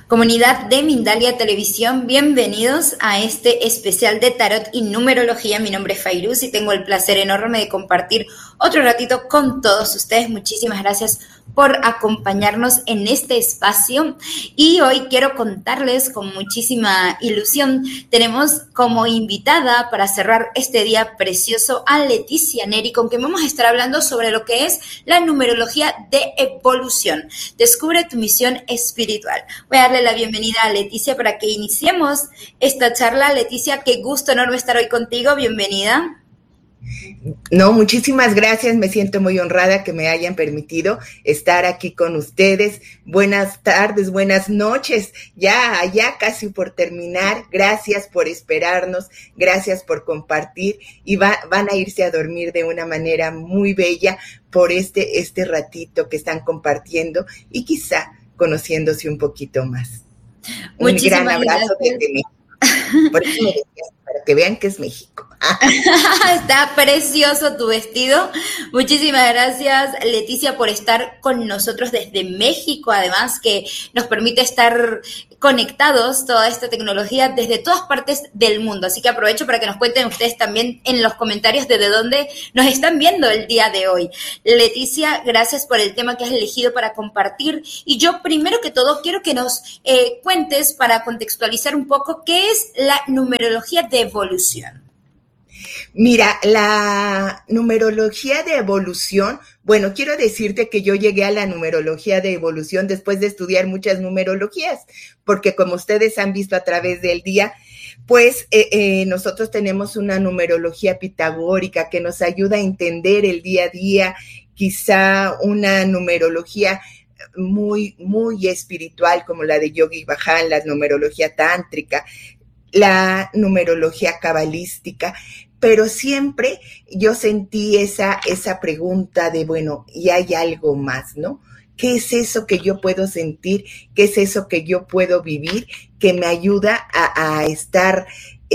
Comunidad de Mindalia Televisión, bienvenidos a este especial de tarot y numerología. Mi nombre es Fairuz y tengo el placer enorme de compartir otro ratito con todos ustedes. Muchísimas gracias por acompañarnos en este espacio y hoy quiero contarles con muchísima ilusión. Tenemos como invitada para cerrar este día precioso a Leticia Neri, con quien vamos a estar hablando sobre lo que es la numerología de evolución. Descubre tu misión espiritual. Voy a darle la bienvenida a Leticia para que iniciemos esta charla. Leticia, qué gusto enorme estar hoy contigo. Bienvenida. No, muchísimas gracias, me siento muy honrada que me hayan permitido estar aquí con ustedes. Buenas tardes, buenas noches, ya casi por terminar. Gracias por esperarnos, gracias por compartir y van a irse a dormir de una manera muy bella por este ratito que están compartiendo y quizá conociéndose un poquito más. Un gran abrazo desde México. Por eso me decías, para que vean que es México. Está precioso tu vestido. Muchísimas gracias, Leticia, por estar con nosotros desde México, además que nos permite estar conectados toda esta tecnología desde todas partes del mundo. Así que aprovecho para que nos cuenten ustedes también en los comentarios desde dónde nos están viendo el día de hoy. Leticia, gracias por el tema que has elegido para compartir. Y yo, primero que todo, quiero que nos cuentes, para contextualizar un poco, qué es la numerología de evolución. Mira, la numerología de evolución, bueno, quiero decirte que yo llegué a la numerología de evolución después de estudiar muchas numerologías, porque como ustedes han visto a través del día, pues nosotros tenemos una numerología pitagórica que nos ayuda a entender el día a día, quizá una numerología muy, muy espiritual como la de Yogi Bhajan, la numerología tántrica, la numerología cabalística, pero siempre yo sentí esa pregunta de, bueno, ¿y hay algo más, no? ¿Qué es eso que yo puedo sentir? ¿Qué es eso que yo puedo vivir? Que me ayuda a estar,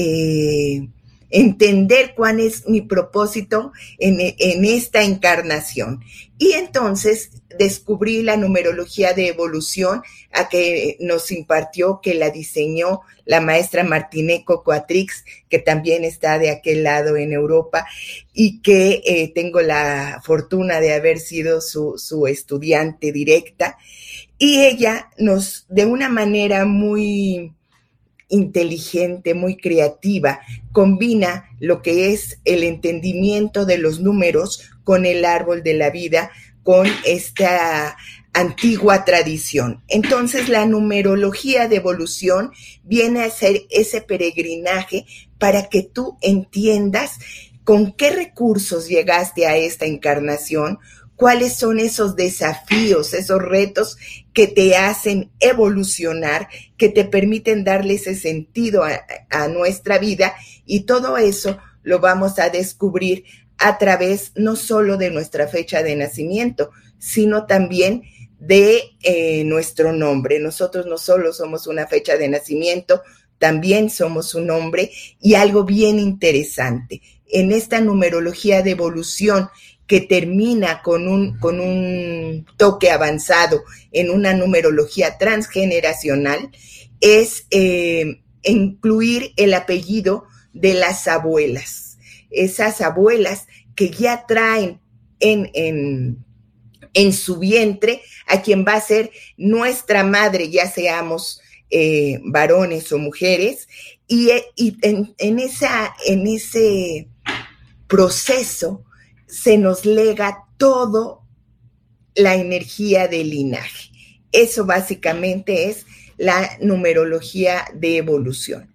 entender cuál es mi propósito en esta encarnación. Y entonces descubrí la numerología de evolución a que nos impartió, que la diseñó la maestra Martine Cocoatrix, que también está de aquel lado en Europa, y que tengo la fortuna de haber sido su estudiante directa. Y ella nos, de una manera muy inteligente, muy creativa, combina lo que es el entendimiento de los números con el árbol de la vida, con esta antigua tradición. Entonces, la numerología de evolución viene a ser ese peregrinaje para que tú entiendas con qué recursos llegaste a esta encarnación, cuáles son esos desafíos, esos retos que te hacen evolucionar, que te permiten darle ese sentido a nuestra vida, y todo eso lo vamos a descubrir a través no solo de nuestra fecha de nacimiento, sino también de nuestro nombre. Nosotros no solo somos una fecha de nacimiento, también somos un nombre. Y algo bien interesante, en esta numerología de evolución que termina con un toque avanzado en una numerología transgeneracional, es incluir el apellido de las abuelas. Esas abuelas que ya traen en su vientre a quien va a ser nuestra madre, ya seamos varones o mujeres, y en ese proceso se nos lega toda la energía del linaje. Eso básicamente es la numerología de evolución.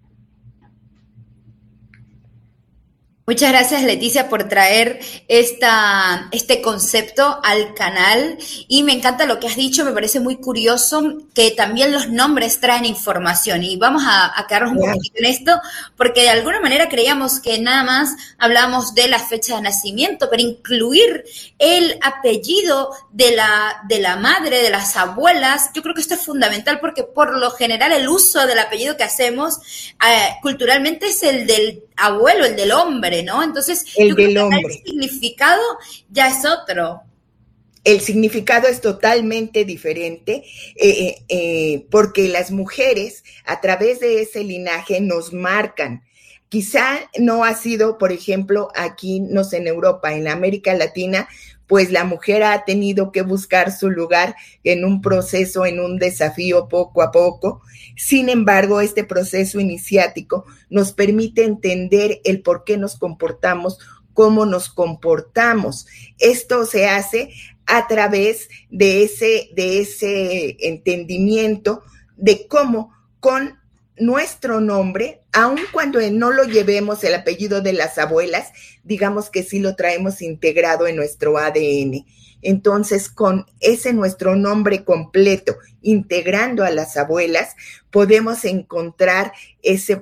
Muchas gracias, Leticia, por traer este concepto al canal, y me encanta lo que has dicho. Me parece muy curioso que también los nombres traen información, y vamos a quedarnos un poquito en esto, porque de alguna manera creíamos que nada más hablábamos de la fecha de nacimiento, pero incluir el apellido de la madre, de las abuelas, yo creo que esto es fundamental, porque por lo general el uso del apellido que hacemos culturalmente es el del abuelo, el del hombre, ¿no? Entonces, el yo creo del que hombre. el significado ya es otro. el significado es totalmente diferente porque las mujeres a través de ese linaje nos marcan. Quizá no ha sido, por ejemplo, aquí, no sé, en Europa, en América Latina, pues la mujer ha tenido que buscar su lugar en un proceso, en un desafío poco a poco. Sin embargo, este proceso iniciático nos permite entender el por qué nos comportamos, cómo nos comportamos. Esto se hace a través de ese entendimiento de cómo con nuestro nombre, aun cuando no lo llevemos el apellido de las abuelas, digamos que sí lo traemos integrado en nuestro ADN. Entonces, con ese nuestro nombre completo, integrando a las abuelas, podemos encontrar ese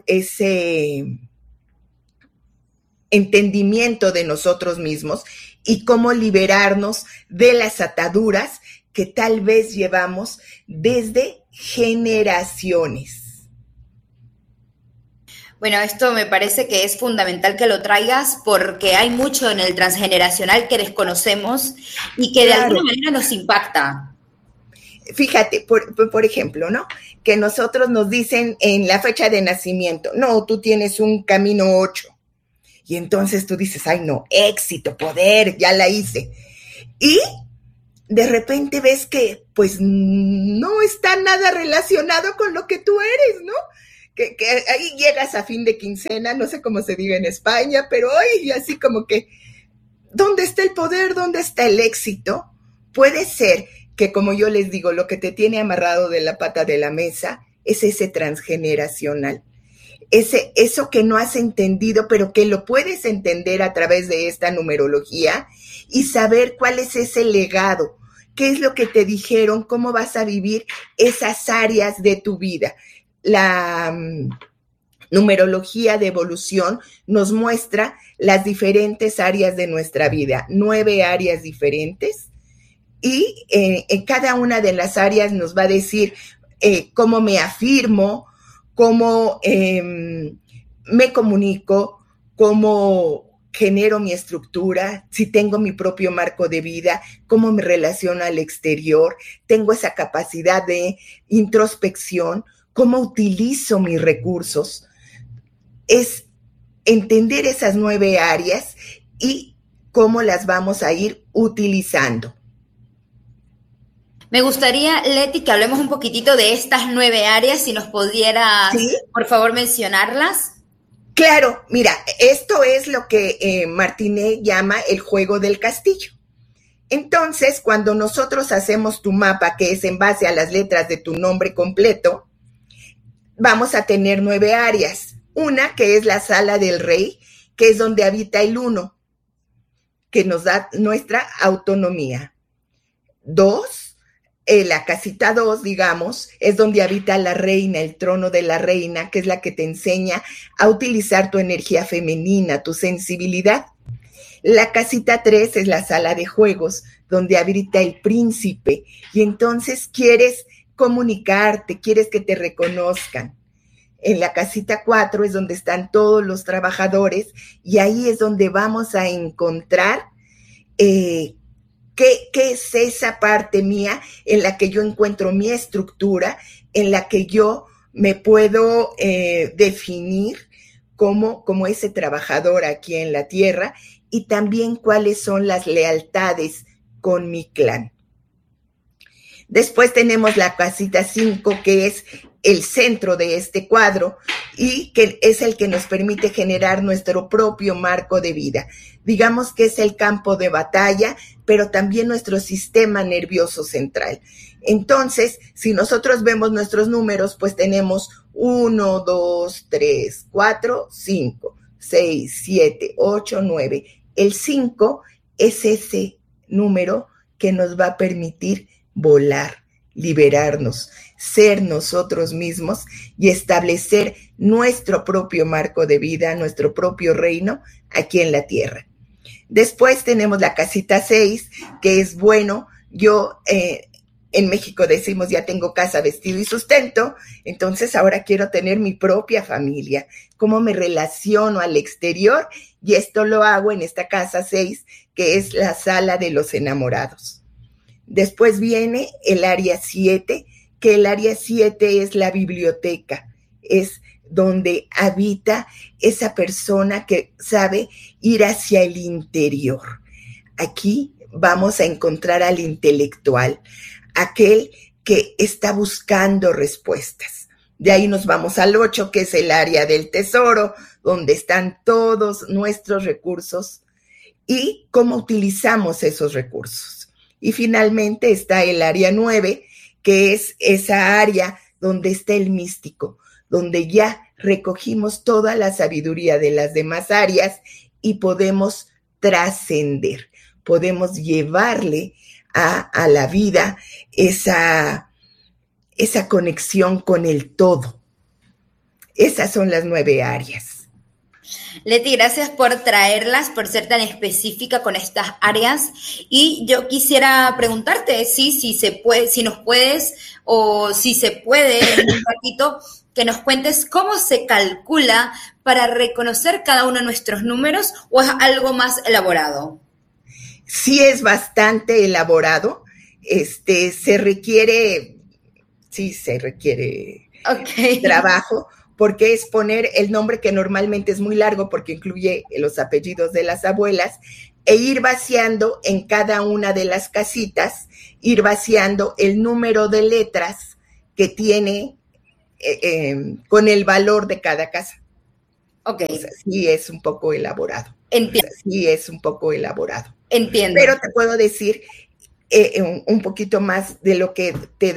entendimiento de nosotros mismos y cómo liberarnos de las ataduras que tal vez llevamos desde generaciones. Bueno, esto me parece que es fundamental que lo traigas porque hay mucho en el transgeneracional que desconocemos y que de alguna manera nos impacta. Fíjate, por ejemplo, ¿no? Que nosotros nos dicen en la fecha de nacimiento, no, tú tienes un camino 8. Y entonces tú dices, ay no, éxito, poder, ya la hice. Y de repente ves que pues no está nada relacionado con lo que tú eres, ¿no? Que ahí llegas a fin de quincena, no sé cómo se diga en España, pero hoy así como que, ¿dónde está el poder? ¿Dónde está el éxito? Puede ser que, como yo les digo, lo que te tiene amarrado de la pata de la mesa es ese transgeneracional. Eso que no has entendido, pero que lo puedes entender a través de esta numerología y saber cuál es ese legado, qué es lo que te dijeron, cómo vas a vivir esas áreas de tu vida. La numerología de evolución nos muestra las diferentes áreas de nuestra vida, 9 áreas diferentes, y en cada una de las áreas nos va a decir cómo me afirmo, cómo me comunico, cómo genero mi estructura, si tengo mi propio marco de vida, cómo me relaciono al exterior, tengo esa capacidad de introspección, cómo utilizo mis recursos. Es entender esas 9 áreas y cómo las vamos a ir utilizando. Me gustaría, Leti, que hablemos un poquitito de estas 9 áreas, si nos pudieras, ¿sí?, por favor, mencionarlas. Claro, mira, esto es lo que Martinet llama el juego del castillo. Entonces, cuando nosotros hacemos tu mapa, que es en base a las letras de tu nombre completo, vamos a tener 9 áreas. Una que es la sala del rey, que es donde habita el 1, que nos da nuestra autonomía. 2, la casita 2, digamos, es donde habita la reina, el trono de la reina, que es la que te enseña a utilizar tu energía femenina, tu sensibilidad. La casita 3 es la sala de juegos, donde habita el príncipe, y entonces quieres comunicarte, quieres que te reconozcan. En la casita 4 es donde están todos los trabajadores y ahí es donde vamos a encontrar qué es esa parte mía en la que yo encuentro mi estructura, en la que yo me puedo definir como ese trabajador aquí en la tierra y también cuáles son las lealtades con mi clan. Después tenemos la casita 5, que es el centro de este cuadro y que es el que nos permite generar nuestro propio marco de vida. Digamos que es el campo de batalla, pero también nuestro sistema nervioso central. Entonces, si nosotros vemos nuestros números, pues tenemos 1, 2, 3, 4, 5, 6, 7, 8, 9. El 5 es ese número que nos va a permitir volar, liberarnos, ser nosotros mismos y establecer nuestro propio marco de vida, nuestro propio reino aquí en la tierra. Después tenemos la casita 6, que es bueno, yo en México decimos ya tengo casa, vestido y sustento, entonces ahora quiero tener mi propia familia, cómo me relaciono al exterior y esto lo hago en esta casa 6, que es la sala de los enamorados. Después viene el área 7, que el área 7 es la biblioteca, es donde habita esa persona que sabe ir hacia el interior. Aquí vamos a encontrar al intelectual, aquel que está buscando respuestas. De ahí nos vamos al 8, que es el área del tesoro, donde están todos nuestros recursos y cómo utilizamos esos recursos. Y finalmente está el área 9, que es esa área donde está el místico, donde ya recogimos toda la sabiduría de las demás áreas y podemos trascender, podemos llevarle a la vida esa conexión con el todo. Esas son las 9 áreas. Leti, gracias por traerlas, por ser tan específica con estas áreas. Y yo quisiera preguntarte si se puede, si nos puedes, o si se puede en un ratito, que nos cuentes cómo se calcula para reconocer cada uno de nuestros números, o es algo más elaborado. Sí, es bastante elaborado. Se requiere trabajo, porque es poner el nombre, que normalmente es muy largo porque incluye los apellidos de las abuelas, e ir vaciando en cada una de las casitas, ir vaciando el número de letras que tiene con el valor de cada casa. Ok. O sea, sí es un poco elaborado. Entiendo. Pero te puedo decir un poquito más de lo que te